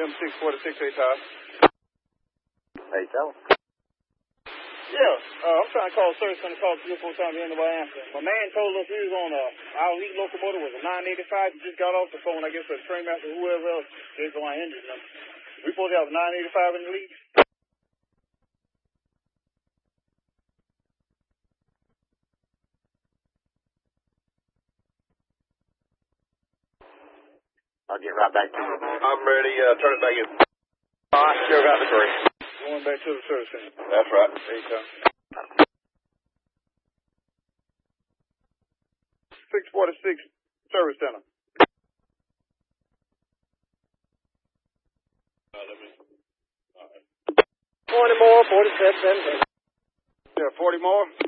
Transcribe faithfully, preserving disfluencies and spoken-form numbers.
M six forty-six, hey, Todd. Hey, tell him. Yeah, uh, I'm trying to call service center, call three or four times, ain't nobody answering. My man told us he was on uh, our elite locomotive, was a nine eighty-five. He just got off the phone, I guess, with the train master, whoever else. There's my engine number. We supposed to have a nine eighty-five in the lead? I'll get right back to you. I'm ready. Uh, turn it back in. I still got the three. Going back to the service center. That's right. There you go. six forty-six service center. Uh, let me. All right. forty more, forty-seven, seventeen. Yeah, forty more.